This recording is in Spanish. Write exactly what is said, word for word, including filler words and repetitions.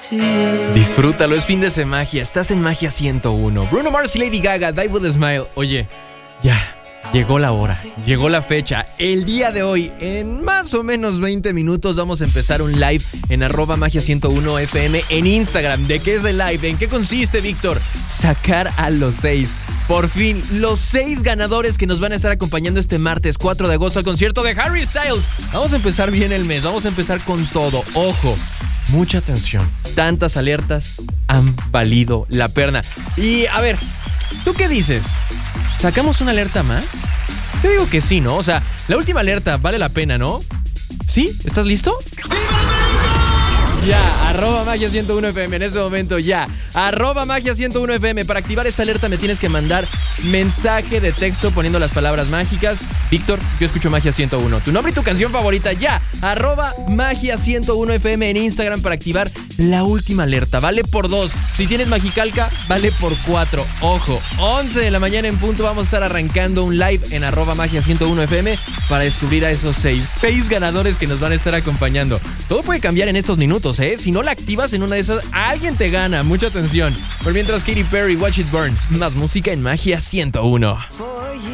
Disfrútalo, es fin de semana, estás en Magia ciento uno. Bruno Mars y Lady Gaga, Die With A Smile. Oye, ya, llegó la hora, llegó la fecha. El día de hoy, en más o menos veinte minutos, vamos a empezar un live en arroba magia ciento uno F M en Instagram. ¿De qué es el live? ¿En qué consiste, Víctor? Sacar a los seis. Por fin, los seis ganadores que nos van a estar acompañando este martes cuatro de agosto al concierto de Harry Styles. Vamos a empezar bien el mes, vamos a empezar con todo. Ojo, mucha atención. Tantas alertas han valido la pena. Y a ver, ¿tú qué dices? ¿Sacamos una alerta más? Yo digo que sí, ¿no? O sea, la última alerta vale la pena, ¿no? ¿Sí? ¿Estás listo? Ya, arroba magia ciento uno F M en este momento, ya. Arroba magia ciento uno F M. Para activar esta alerta me tienes que mandar mensaje de texto poniendo las palabras mágicas. Víctor, yo escucho Magia ciento uno. Tu nombre y tu canción favorita, ya. Arroba magia ciento uno F M en Instagram para activar la última alerta. Vale por dos. Si tienes Magicalca, vale por cuatro. Ojo, once de la mañana en punto vamos a estar arrancando un live en arroba magia ciento uno F M para descubrir a esos seis. Seis ganadores que nos van a estar acompañando. Todo puede cambiar en estos minutos, ¿eh? Si no la activas en una de esas, alguien te gana. Mucha atención. Por mientras, Katy Perry, Watch It Burn. Más música en Magia ciento uno.